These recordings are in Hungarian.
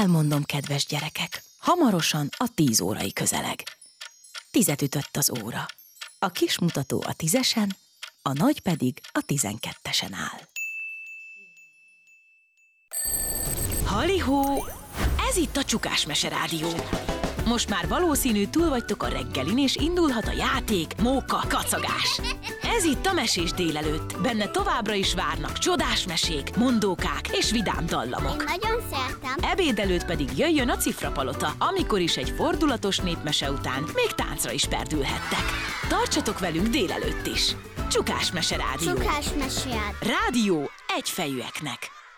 Elmondom, kedves gyerekek, hamarosan a 10 órai közeleg. 10 ütött az óra. A kis mutató a 10-esen, a nagy pedig a 12-esen áll. Halihó! Ez itt a Csukás Mese Rádió. Most már valószínű túl vagytok a reggelin, és indulhat a játék, móka, kacagás. Ez itt a Mesés délelőtt. Benne továbbra is várnak csodás mesék, mondókák és vidám dallamok. Én nagyon szeretem. Ebéd előtt pedig jöjjön a Cifrapalota, amikor is egy fordulatos népmese után még táncra is perdülhettek. Tartsatok velünk délelőtt is. Csukás Mese Rádió. Csukás Mese Rádió egyfejűeknek.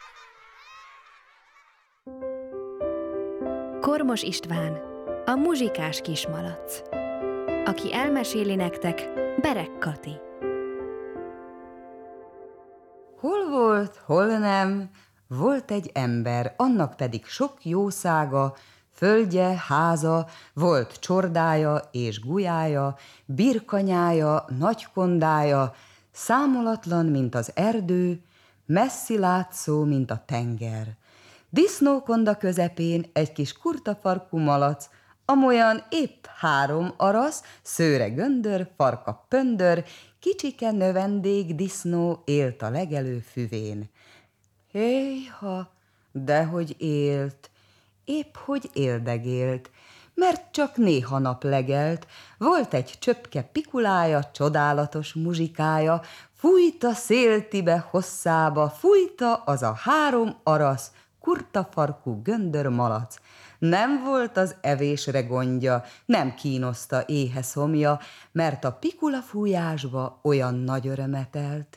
Kormos István, a muzsikás kismalac. Aki elmeséli nektek, Berek Kati. Hol volt, hol nem, volt egy ember, annak pedig sok jószága, földje, háza, volt csordája és gulyája, birkanyája, nagykondája, számolatlan, mint az erdő, messzi látszó, mint a tenger. Disznókonda közepén egy kis kurtafarkú malac, amolyan épp 3 arasz, szőre göndör, farka pöndör, kicsike növendék disznó élt a legelő füvén. Héjha, dehogy élt, épp hogy éldegélt, mert csak néha nap legelt, volt egy csöpke pikulája, csodálatos muzsikája, fújt a széltibe hosszába, fújta az a 3 arasz, kurtafarkú göndör malac. Nem volt az evésre gondja, nem kínoszta éhe szomja, mert a pikula fújásba olyan nagy örömet elt.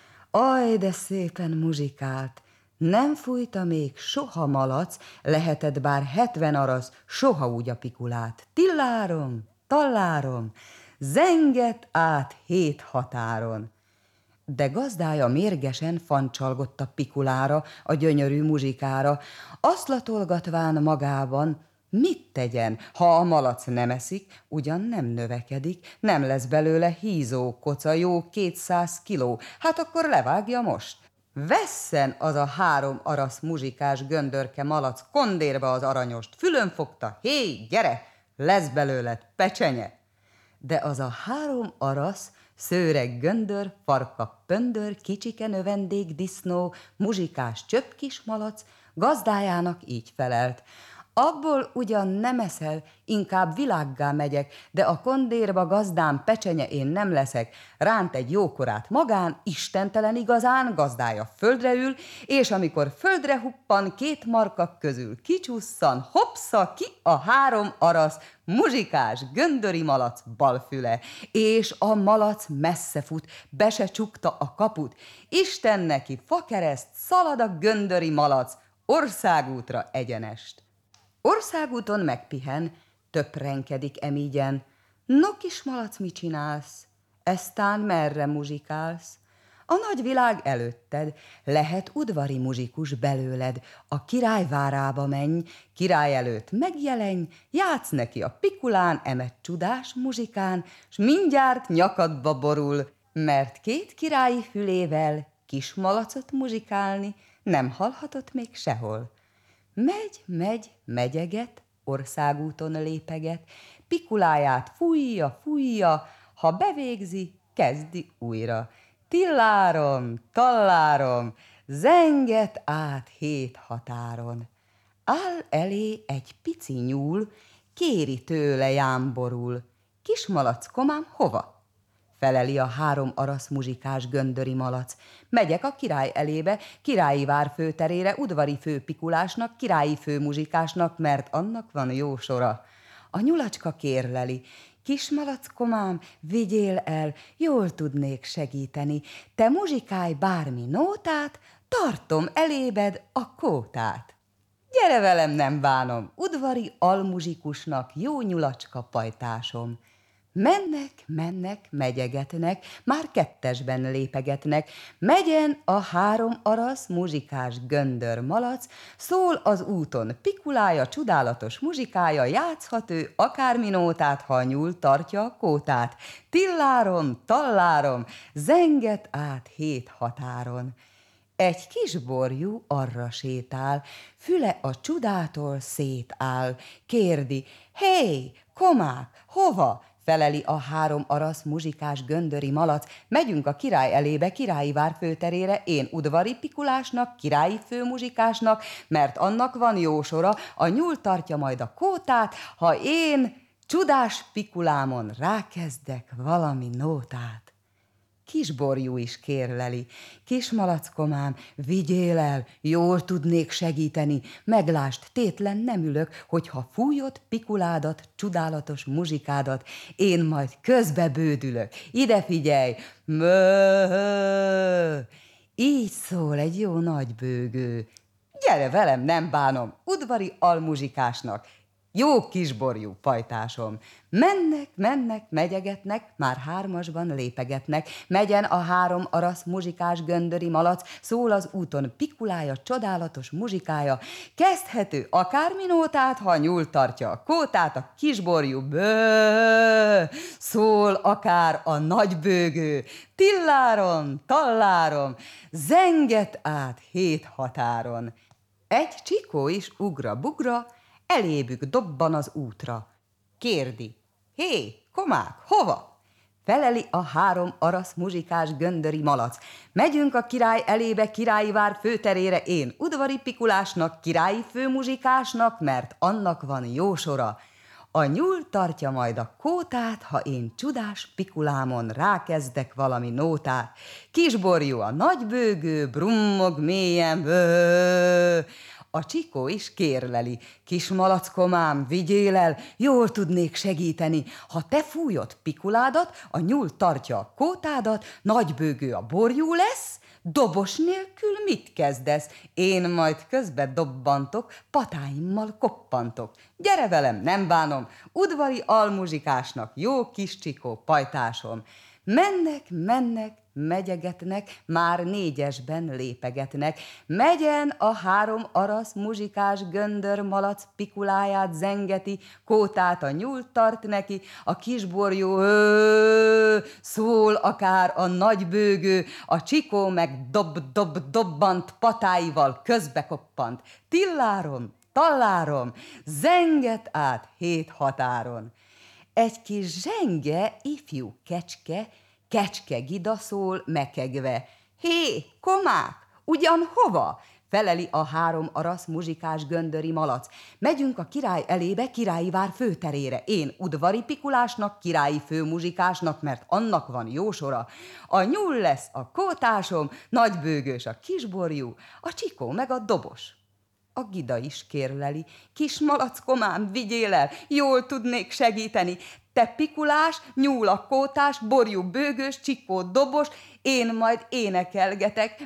Aj, de szépen muzsikált, nem fújta még soha malac, lehetett bár 70 arasz, soha úgy a pikulát. Tillárom, tallárom, zengett át 7 határon. De gazdája mérgesen fancsalgott a pikulára, a gyönyörű muzsikára, azt latolgatván magában, mit tegyen, ha a malac nem eszik, ugyan nem növekedik, nem lesz belőle hízó koca, jó 200 kiló, hát akkor levágja most. Vesszen az a 3 arasz muzsikás göndörke malac kondérba az aranyost, fülön fogta, hé, gyere, lesz belőled pecsenye. De az a 3 arasz, szőreg göndör, farka pöndör, kicsike növendék disznó, muzsikás csöpkis malac, gazdájának így felelt. Abból ugyan nem eszel, inkább világgá megyek, de a kondérba gazdám pecsenye én nem leszek. Ránt egy jókorát magán, istentelen igazán, gazdája földre ül, és amikor földre huppan 2 markak közül kicsusszan, hopsza ki a 3 arasz, muzsikás, göndöri malac balfüle, és a malac messze fut, be se csukta a kaput. Isten neki, fakereszt, szalad a göndöri malac, országútra egyenest. Országúton megpihen, töprenkedik emígyen. No, kis malac, mit csinálsz? Eztán merre muzsikálsz? A nagy világ előtted, lehet udvari muzsikus belőled. A király várába menj, király előtt megjelenj, játsz neki a pikulán, emet csodás muzsikán, s mindjárt nyakadba borul, mert 2 királyi fülével kis malacot muzsikálni nem hallhatott még sehol. Megy, megyeget, országúton lépeget, pikuláját fújja, ha bevégzi, kezdi újra. Tillárom, tallárom, zenget át 7 határon. Áll elé egy pici nyúl, kéri tőle jámborul. Kis malackomám, hova? Feleli a 3 arasz muzsikás göndöri malac. Megyek a király elébe, királyi vár főterére, udvari főpikulásnak, királyi főmuzsikásnak, mert annak van jó sora. A nyulacska kérleli. Kis malackomám, vigyél el, jól tudnék segíteni. Te muzsikálj bármi nótát, tartom elébed a kótát. Gyere velem, nem bánom, udvari almuzsikusnak jó nyulacska pajtásom. Mennek, megyegetnek, már 2-esben lépegetnek. Megyen a 3 arasz muzsikás göndör malac, szól az úton pikulája, csodálatos muzsikája, játszhat ő akármi nótát, ha a nyúl tartja a kótát. Tillárom, tallárom, zenget át 7 határon. Egy kis borjú arra sétál, füle a csodától szétáll. Kérdi, hé, komák, hova? Feleli a 3 arasz muzsikás göndöri malac. Megyünk a király elébe, királyi vár főterére, én udvari pikulásnak, királyi főmuzsikásnak, mert annak van jó sora, a nyúl tartja majd a kótát, ha én csodás pikulámon rákezdek valami nótát. Kisborjú is kérleli, kis malackomám, vigyél el, jól tudnék segíteni, meglásd, tétlen nem ülök, hogyha fújod pikuládat, csodálatos muzsikádat, én majd közbe bődülök, ide figyelj, mö. Így szól egy jó nagy bőgő. Gyere velem, nem bánom, udvari almuzsikásnak, jó kisborjú pajtásom. Mennek, megyegetnek, már 3-asban lépegetnek. Megyen a 3 arasz muzsikás göndöri malac, szól az úton pikulája, csodálatos muzsikája. Kezdhető akármi nótát, ha nyúl tartja a kótát, a kisborjú bő, szól akár a nagybőgő. Tillárom, tallárom, zenget át 7 határon. Egy csikó is ugra-bugra, elébük dobban az útra. Kérdi, hé, komák, hova? Feleli a 3 arasz muzsikás göndöri malac. Megyünk a király elébe, királyi vár főterére, én udvari pikulásnak, királyi főmuzsikásnak, mert annak van jó sora. A nyúl tartja majd a kótát, ha én csodás pikulámon rákezdek valami nótát. Kisborjú a nagybőgő, brummog mélyen, bő. A csikó is kérleli, kis malackomám, vigyél el, jól tudnék segíteni. Ha te fújod pikuládat, a nyúl tartja a kótádat, nagybőgő a borjú lesz, dobos nélkül mit kezdesz? Én majd közbe dobbantok, patáimmal koppantok. Gyere velem, nem bánom, udvari almuzsikásnak, jó kis csikó pajtásom. Mennek, megyegetnek, már 4-esben lépegetnek. Megyen a 3 arasz muzsikás göndör malac, pikuláját zengeti, kótát a nyúl tart neki, a kisborjú szól akár a nagybőgő, a csikó meg dobbant, patáival közbe koppant. Tillárom, tallárom, zenget át 7 határon. Egy kis zsenge, ifjú kecske gida szól mekegve. Hé, komák, ugyan hova? Feleli a 3 arasz muzsikás göndöri malac. Megyünk a király elébe, királyi vár főterére. Én udvari pikulásnak, királyi főmuzsikásnak, mert annak van jó sora. A nyúl lesz a kótásom, nagybőgős a kisborjú, a csikó meg a dobos. A gida is kérleli, kis malackomám, vigyél el, jól tudnék segíteni. Te pikulás, nyúl a kótás, borjú bőgős, csikó dobos, én majd énekelgetek.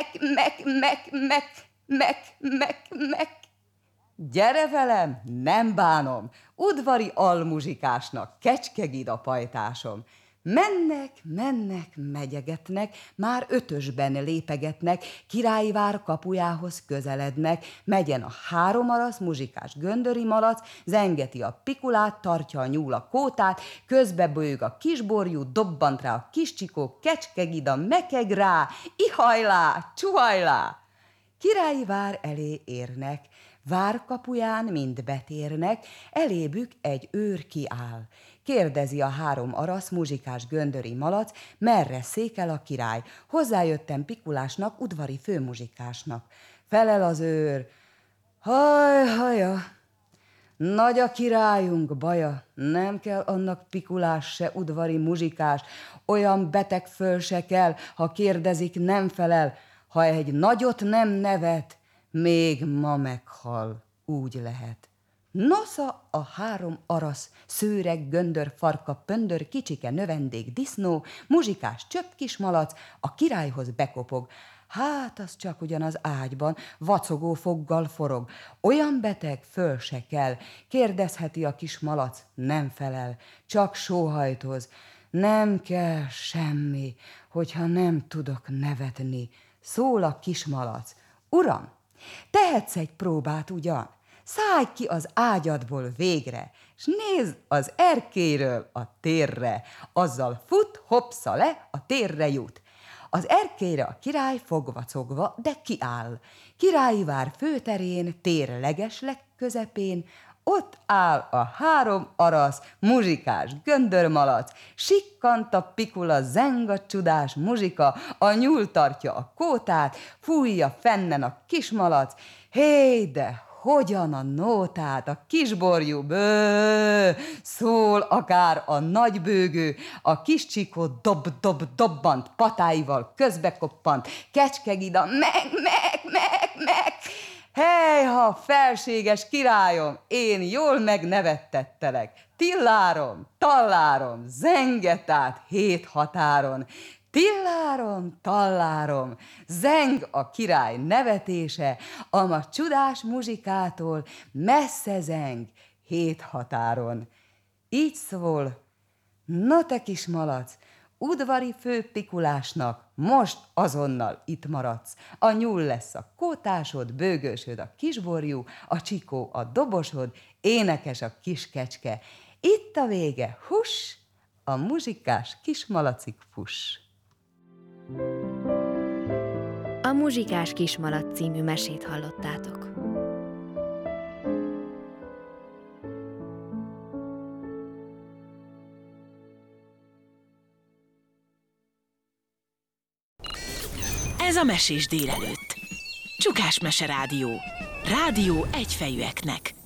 Mek. Gyere velem, nem bánom, udvari almuzsikásnak, kecskegida pajtásom. Mennek, megyegetnek, már 5-ösben lépegetnek, királyi vár kapujához közelednek, megyen a 3 arasz muzsikás göndöri malac, zengeti a pikulát, tartja a nyúl a kótát, közbe bőg a kisborjú, dobbant rá a kis csikó, kecskegida, mekeg rá, ihajlá, csuhajlá. Királyi vár elé érnek, várkapuján mind betérnek, elébük egy őr kiáll. Kérdezi a 3 arasz muzsikás göndöri malac, merre székel a király. Hozzájöttem pikulásnak, udvari főmuzsikásnak. Felel az őr, haja, nagy a királyunk baja, nem kell annak pikulás se udvari muzsikás, olyan beteg föl se kell, ha kérdezik, nem felel, ha egy nagyot nem nevet, még ma meghal, úgy lehet. Nosza a 3 arasz, szőreg, göndör, farka, pöndör, kicsike, növendék, disznó, muzsikás, csöpp kis malac, a királyhoz bekopog. Hát az csak ugyan az ágyban, vacogó foggal forog. Olyan beteg, föl se kell, kérdezheti a kis malac, nem felel, csak sóhajtoz. Nem kell semmi, hogyha nem tudok nevetni. Szól a kis malac. Uram, tehetsz egy próbát ugyan? Szállj ki az ágyadból végre, s nézd az erkélyről a térre, azzal fut, hopsza le, a térre jut. Az erkélyre a király fogva-cogva, de kiáll. Királyi vár főterén, tér legesleg közepén, ott áll a 3 arasz, muzsikás göndörmalac, sikkant a pikula, zeng a csudás muzsika, a nyúl tartja a kótát, fújja fennen a kismalac, hé, de hogyan a nótát, a kisborjú bő, szól akár a nagybőgő, a kis csikó dobbant, patáival közbekoppant, kecskegida, meg, hejha, felséges királyom, én jól megnevettettelek, tillárom, tallárom, zengetát 7 határon, tillárom, tallárom, zeng a király nevetése, ama csodás muzsikától messze zeng 7 határon. Így szól, na te kis malac, udvari főpikulásnak most azonnal itt maradsz. A nyúl lesz a kótásod, bőgősöd a kisborjú, a csikó a dobosod, énekes a kis kecske. Itt a vége, huss, a muzsikás kismalacig fuss. A Muzsikás kismalac című mesét hallottátok. Ez a Mesés délelőtt. Csukás Mese Rádió. Rádió egyfejűeknek.